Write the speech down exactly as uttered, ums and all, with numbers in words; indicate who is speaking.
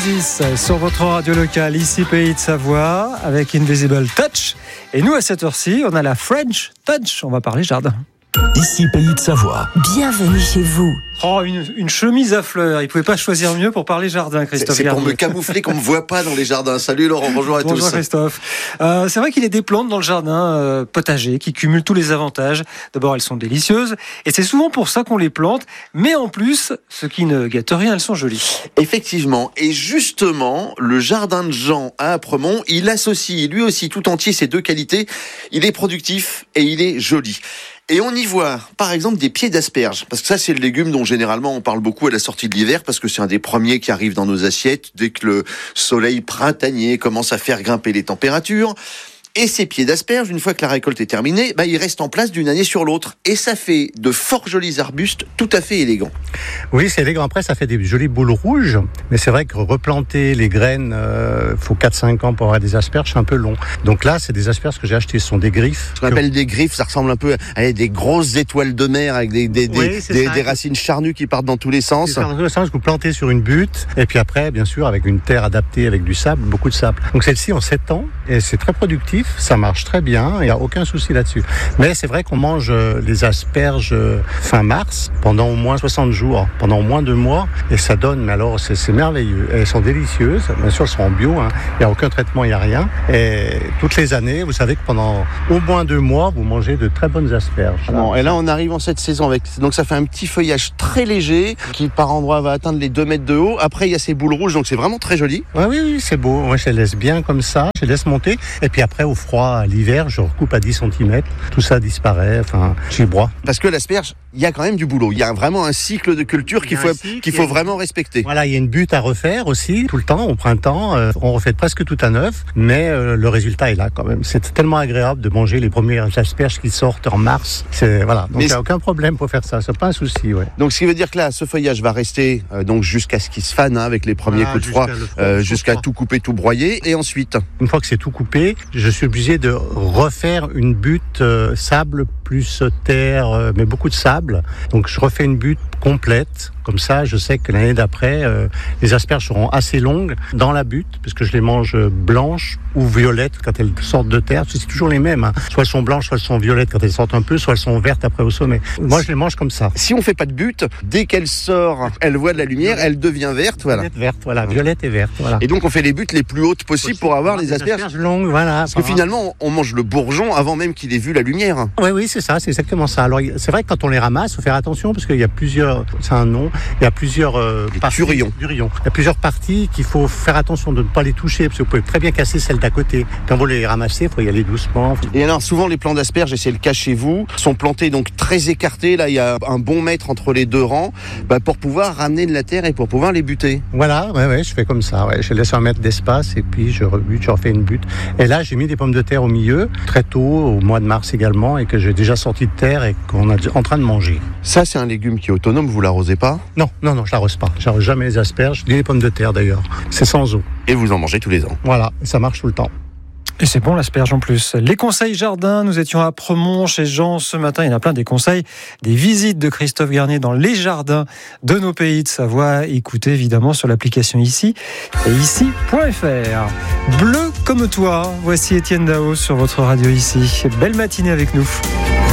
Speaker 1: Oasis sur votre radio locale, ici Pays de Savoie, avec Invisible Touch. Et nous, à cette heure-ci, on a la French Touch. On va parler jardin.
Speaker 2: Ici Pays de Savoie.
Speaker 3: Bienvenue chez vous.
Speaker 1: Oh, une, une chemise à fleurs. Il ne pouvait pas choisir mieux pour parler jardin, Christophe.
Speaker 4: C'est, c'est pour me camoufler qu'on ne me voit pas dans les jardins. Salut Laurent, bonjour à
Speaker 1: bonjour
Speaker 4: tous.
Speaker 1: Bonjour Christophe. Euh, c'est vrai qu'il y a des plantes dans le jardin euh, potager qui cumulent tous les avantages. D'abord, elles sont délicieuses et c'est souvent pour ça qu'on les plante. Mais en plus, ce qui ne gâte rien, elles sont jolies.
Speaker 4: Effectivement. Et justement, le jardin de Jean à Apremont, il associe lui aussi tout entier ces deux qualités. Il est productif et il est joli. Et on y voit, par exemple, des pieds d'asperges. Parce que ça, c'est le légume dont généralement on parle beaucoup à la sortie de l'hiver, parce que c'est un des premiers qui arrive dans nos assiettes dès que le soleil printanier commence à faire grimper les températures. Et ces pieds d'asperges, une fois que la récolte est terminée, bah, ils restent en place d'une année sur l'autre. Et ça fait de fort jolis arbustes tout à fait élégants.
Speaker 5: Oui, c'est élégant. Après, ça fait des jolies boules rouges. Mais c'est vrai que replanter les graines, il euh, faut quatre à cinq ans pour avoir des asperges, c'est un peu long. Donc là, c'est des asperges que j'ai achetées. Ce sont des griffes.
Speaker 4: Ce qu'on appelle des griffes, ça ressemble un peu à des grosses étoiles de mer avec des, des,
Speaker 5: oui,
Speaker 4: des, des, des racines charnues qui partent dans tous les sens.
Speaker 5: Dans tous les sens, vous plantez sur une butte. Et puis après, bien sûr, avec une terre adaptée, avec du sable, beaucoup de sable. Donc celle-ci, en sept ans, et c'est très productif. Ça marche très bien, il n'y a aucun souci là-dessus. Mais c'est vrai qu'on mange les asperges fin mars, pendant au moins soixante jours, pendant au moins deux mois, et ça donne, mais alors c'est, c'est merveilleux. Elles sont délicieuses, bien sûr elles sont en bio, hein. Il n'y a aucun traitement, il n'y a rien. Et toutes les années, vous savez que pendant au moins deux mois, vous mangez de très bonnes asperges.
Speaker 4: Bon, et là on arrive en cette saison avec, donc ça fait un petit feuillage très léger, qui par endroits va atteindre les deux mètres de haut. Après il y a ces boules rouges, donc c'est vraiment très joli.
Speaker 5: Ouais, oui, oui, c'est beau. Moi je les laisse bien comme ça, je les laisse monter, et puis après au froid, à l'hiver, je recoupe à dix centimètres, tout ça disparaît, enfin, j'y broie.
Speaker 4: Parce que l'asperge, il y a quand même du boulot. Il y a vraiment un cycle de culture qu'il faut, cycle, qu'il faut a... vraiment respecter.
Speaker 5: Voilà, il y a une butte à refaire aussi, tout le temps, au printemps. Euh, on refait presque tout à neuf, mais euh, le résultat est là quand même. C'est tellement agréable de manger les premières asperges qui sortent en mars. C'est, voilà, donc il n'y a aucun problème pour faire ça, c'est pas un souci. Ouais.
Speaker 4: Donc ce qui veut dire que là, ce feuillage va rester euh, donc jusqu'à ce qu'il se fane, hein, avec les premiers ah, coups de froid, jusqu'à, euh, jusqu'à tout couper, tout broyer. Et ensuite,
Speaker 5: une fois que c'est tout coupé, je suis obligé de refaire une butte euh, sable plus terre, euh, mais beaucoup de sable. Donc je refais une butte complète. Comme ça, je sais que l'année d'après, euh, les asperges seront assez longues dans la butte, parce que je les mange blanches ou violettes quand elles sortent de terre. C'est toujours les mêmes. Hein. Soit elles sont blanches, soit elles sont violettes quand elles sortent un peu, soit elles sont vertes après au sommet. Moi, je les mange comme ça.
Speaker 4: Si on fait pas de butte, dès qu'elle sort, elle voit de la lumière, elle devient verte. Voilà.
Speaker 5: Violette, verte, voilà. Violette et verte. Voilà.
Speaker 4: Et donc, on fait les buttes les plus hautes possibles Possible pour avoir les asperges.
Speaker 5: asperges longues, voilà.
Speaker 4: Parce que finalement, on mange le bourgeon avant même qu'il ait vu la lumière.
Speaker 5: Oui, oui, c'est ça, c'est exactement ça. Alors, c'est vrai que quand on les ramasse, il faut faire attention parce qu'il y a plusieurs, c'est un nom, il y a plusieurs euh, parties.
Speaker 4: Durillons.
Speaker 5: Durillons. Il y a plusieurs parties qu'il faut faire attention de ne pas les toucher parce que vous pouvez très bien casser celle d'à côté. Quand vous les ramassez, il faut y aller doucement.
Speaker 4: Et alors, souvent, les plants d'asperges, et c'est le cas chez vous, sont plantés donc très écartés. Là, il y a un bon mètre entre les deux rangs, bah, pour pouvoir ramener de la terre et pour pouvoir les buter.
Speaker 5: Voilà, ouais, ouais, je fais comme ça. Ouais. Je laisse un mètre d'espace et puis je rebute, je refais une butte. Et là, j'ai mis des pommes de terre au milieu, très tôt, au mois de mars également, et que j'ai déjà sorti de terre et qu'on est en train de manger.
Speaker 4: Ça, c'est un légume qui est autonome, vous l'arrosez pas ?
Speaker 5: Non, non, non, je l'arrose pas. J'arrose jamais les asperges, ni les pommes de terre d'ailleurs. C'est sans eau.
Speaker 4: Et vous en mangez tous les ans.
Speaker 5: Voilà, ça marche tout le temps.
Speaker 1: Et c'est bon l'asperge en plus. Les conseils jardin, nous étions à Apremont chez Jean ce matin. Il y en a plein des conseils, des visites de Christophe Garnier dans les jardins de nos pays de Savoie. Écoutez évidemment sur l'application ici et ici point f r. Bleu comme toi, voici Étienne Dao sur votre radio ici. Belle matinée avec nous.